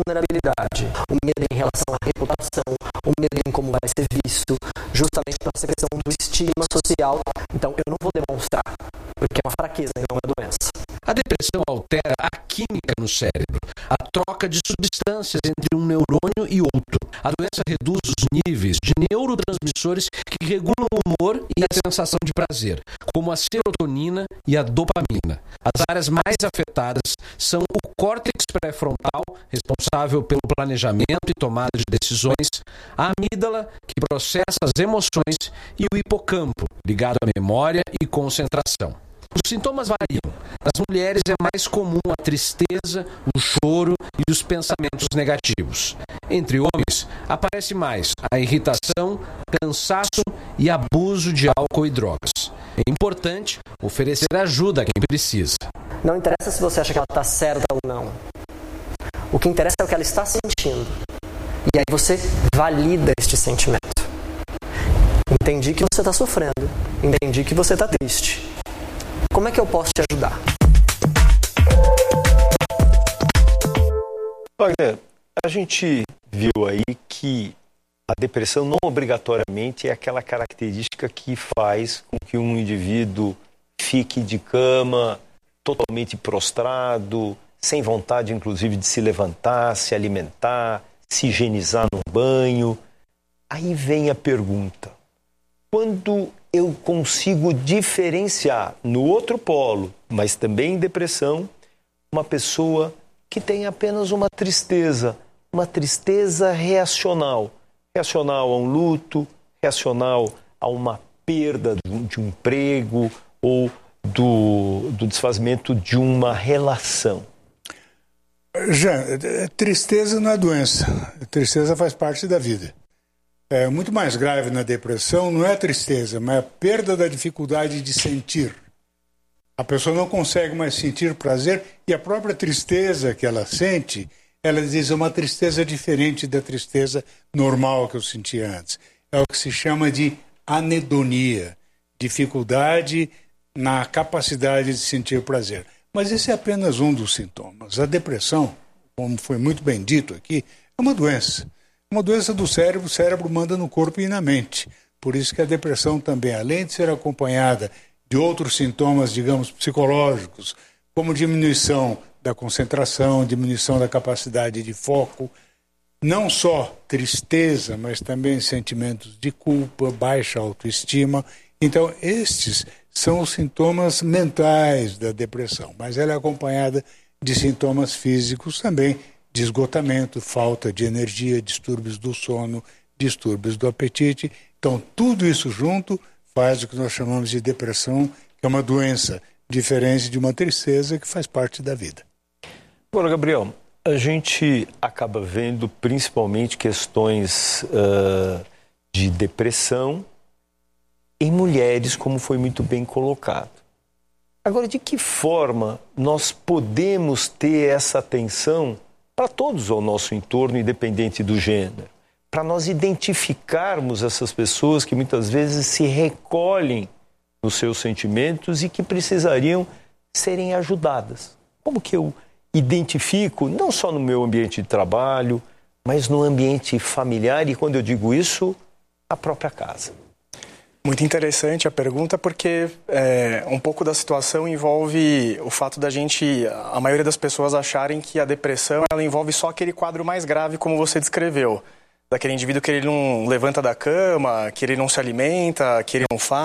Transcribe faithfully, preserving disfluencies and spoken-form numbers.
vulnerabilidade, o medo em relação à reputação, o medo em como vai ser visto, justamente por essa questão do estigma social. Então, eu não vou demonstrar, porque é uma fraqueza e não é uma doença. A depressão altera a química no cérebro, a troca de substâncias entre um neurônio e outro. A doença reduz os níveis de neurotransmissores que regulam o humor e a sensação de prazer, como a serotonina e a dopamina. As áreas mais afetadas são o córtex pré-frontal, responsável pelo planejamento e tomada de decisões, a amígdala, que processa as emoções, e o hipocampo, ligado à memória e concentração. Os sintomas variam. Nas mulheres é mais comum a tristeza, o choro e os pensamentos negativos. Entre homens, aparece mais a irritação, cansaço e abuso de álcool e drogas. É importante oferecer ajuda a quem precisa. Não interessa se você acha que ela está certa ou não. O que interessa é o que ela está sentindo. E aí você valida este sentimento. Entendi que você está sofrendo. Entendi que você está triste. Como é que eu posso te ajudar? Wagner, a gente viu aí que a depressão não obrigatoriamente é aquela característica que faz com que um indivíduo fique de cama, totalmente prostrado, sem vontade inclusive de se levantar, se alimentar, se higienizar no banho. Aí vem a pergunta: quando eu consigo diferenciar no outro polo, mas também em depressão, uma pessoa que tem apenas uma tristeza, uma tristeza reacional, reacional a um luto, reacional a uma perda de um emprego ou do, do desfazimento de uma relação? Já, tristeza não é doença. Tristeza faz parte da vida. É muito mais grave na depressão não é a tristeza, mas a perda da dificuldade de sentir. A pessoa não consegue mais sentir prazer e a própria tristeza que ela sente, ela diz, é uma tristeza diferente da tristeza normal que eu sentia antes. É o que se chama de anedonia, dificuldade na capacidade de sentir prazer. Mas esse é apenas um dos sintomas. A depressão, como foi muito bem dito aqui, é uma doença. Uma doença do cérebro, o cérebro manda no corpo e na mente. Por isso que a depressão também, além de ser acompanhada de outros sintomas, digamos, psicológicos, como diminuição da concentração, diminuição da capacidade de foco, não só tristeza, mas também sentimentos de culpa, baixa autoestima. Então, estes são os sintomas mentais da depressão, mas ela é acompanhada de sintomas físicos também, de esgotamento, falta de energia, distúrbios do sono, distúrbios do apetite. Então, tudo isso junto faz o que nós chamamos de depressão, que é uma doença diferente de uma tristeza que faz parte da vida. Agora, Gabriel, a gente acaba vendo principalmente questões uh, de depressão em mulheres, como foi muito bem colocado. Agora, de que forma nós podemos ter essa atenção para todos ao nosso entorno, independente do gênero, para nós identificarmos essas pessoas que muitas vezes se recolhem nos seus sentimentos e que precisariam serem ajudadas? Como que eu identifico, não só no meu ambiente de trabalho, mas no ambiente familiar e, quando eu digo isso, a própria casa? Muito interessante a pergunta, porque é, um pouco da situação envolve o fato da gente, a maioria das pessoas acharem que a depressão ela envolve só aquele quadro mais grave, como você descreveu. Daquele indivíduo que ele não levanta da cama, que ele não se alimenta, que ele não fala,